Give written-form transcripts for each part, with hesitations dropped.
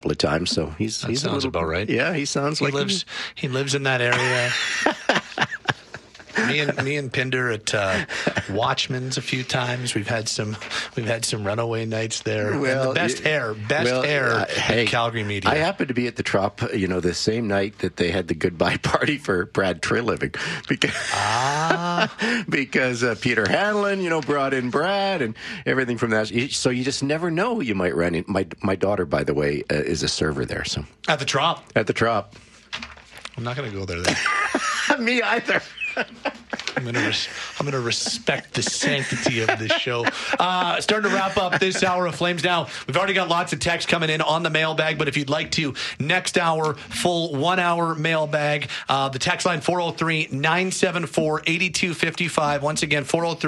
couple of times, so he's sounds about right. Yeah, he sounds he like he lives in that area. Me and Pinder at Watchman's a few times. We've had some runaway nights there. Well, and the best hair in Calgary media. I happened to be at the Trop, the same night that they had the goodbye party for Brad Treliving, because Peter Hanlon, brought in Brad and everything from that. So you just never know who you might run in. My daughter, by the way, is a server there. So at the Trop. I'm not going to go there then. Me either. I'm going to respect the sanctity of this show. Starting to wrap up this hour of Flames Now. We've already got lots of texts coming in on the mailbag, but if you'd like to, next hour, full 1 hour mailbag. The text line 403-974-8255. Once again,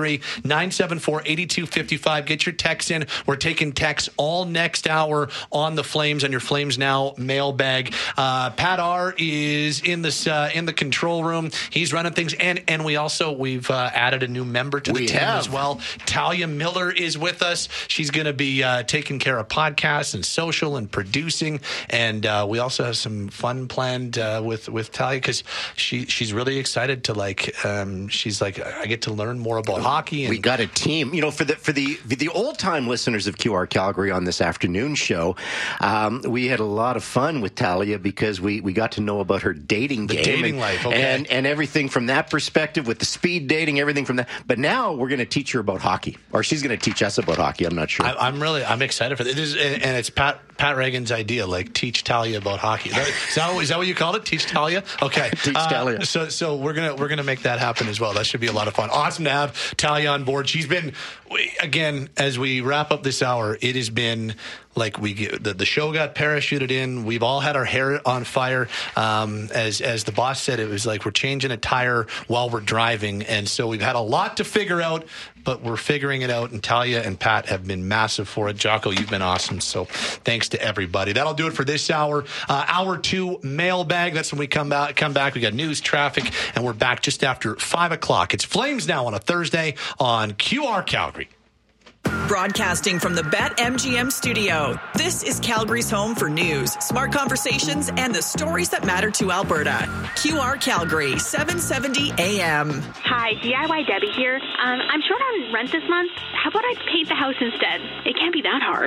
403-974-8255. Get your texts in. We're taking texts all next hour on the Flames, on your Flames Now mailbag. Pat R is in the control room. He's running things, and we've added a new member to the team as well. Talia Miller is with us. She's going to be taking care of podcasts and social and producing, and we also have some fun planned with Talia because she's really excited to she's like, I get to learn more about hockey. And we got a team, for the old time listeners of QR Calgary on this afternoon show. We had a lot of fun with Talia because we got to know about her dating life, okay. and everything from that perspective with the speed dating, everything from that. But now we're going to teach her about hockey, or she's going to teach us about hockey. I'm not sure. I'm excited for this. And it's Pat Reagan's idea, teach Talia about hockey. Is that what you called it? Teach Talia? Okay. Teach Talia. So we're gonna make that happen as well. That should be a lot of fun. Awesome to have Talia on board. She's been, again, as we wrap up this hour, it has been the show got parachuted in. We've all had our hair on fire. As the boss said, it was like we're changing a tire while we're driving. And so we've had a lot to figure out, but we're figuring it out. And Talia and Pat have been massive for it. Jocko, you've been awesome. So thanks to everybody. That'll do it for this hour. Hour 2 mailbag. That's when we come back. We got news, traffic, and we're back just after 5 o'clock. It's Flames Now on a Thursday on QR Calgary. Broadcasting from the BetMGM studio, this is Calgary's home for news, smart conversations, and the stories that matter to Alberta. QR Calgary, 770 AM. Hi, DIY Debbie here. I'm short on rent this month. How about I paint the house instead? It can't be that hard.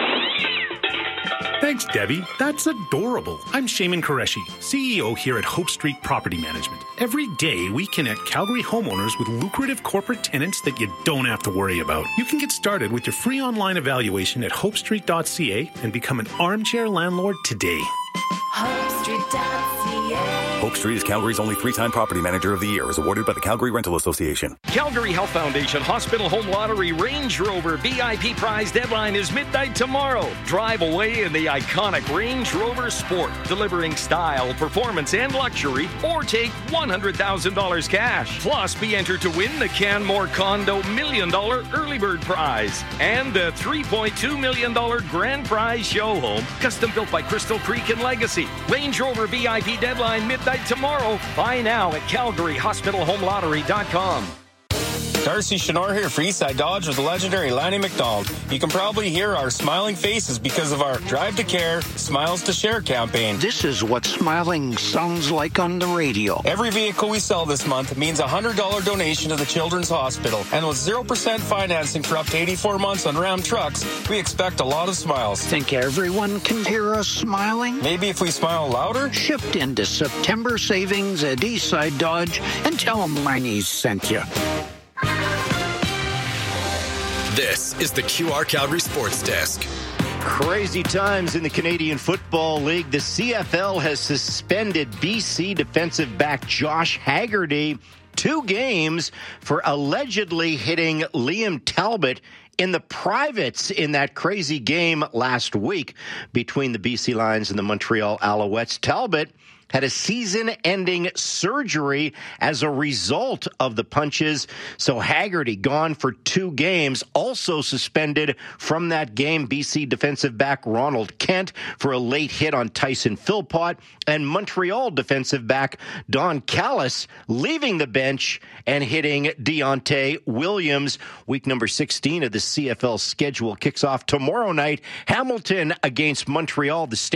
Thanks, Debbie. That's adorable. I'm Shaman Qureshi, CEO here at Hope Street Property Management. Every day, we connect Calgary homeowners with lucrative corporate tenants that you don't have to worry about. You can get started with your free online evaluation at hopestreet.ca and become an armchair landlord today. HopeStreet.ca. Hope Street is Calgary's only 3-time Property Manager of the Year, as awarded by the Calgary Rental Association. Calgary Health Foundation Hospital Home Lottery Range Rover VIP prize deadline is midnight tomorrow. Drive away in the iconic Range Rover Sport, delivering style, performance, and luxury, or take $100,000 cash. Plus, be entered to win the Canmore Condo $1 million early bird prize and the $3.2 million grand prize show home, custom built by Crystal Creek and Legacy. Range Rover VIP deadline midnight tomorrow. Buy now at CalgaryHospitalHomeLottery.com. Darcy Chenor here for Eastside Dodge with the legendary Lanny McDonald. You can probably hear our smiling faces because of our Drive to Care, Smiles to Share campaign. This is what smiling sounds like on the radio. Every vehicle we sell this month means a $100 donation to the Children's Hospital. And with 0% financing for up to 84 months on Ram trucks, we expect a lot of smiles. Think everyone can hear us smiling? Maybe if we smile louder? Shift into September savings at Eastside Dodge and tell them Lanny sent you. This is the QR Calgary Sports Desk. Crazy times in the Canadian Football League. The CFL has suspended BC defensive back Josh Haggerty 2 games for allegedly hitting Liam Talbot in the privates in that crazy game last week between the BC Lions and the Montreal Alouettes. Talbot had a season-ending surgery as a result of the punches. So Haggerty gone for 2 games. Also suspended from that game, BC defensive back Ronald Kent for a late hit on Tyson Philpott, and Montreal defensive back Don Callis leaving the bench and hitting Deontay Williams. Week number 16 of the CFL schedule kicks off tomorrow night. Hamilton against Montreal. The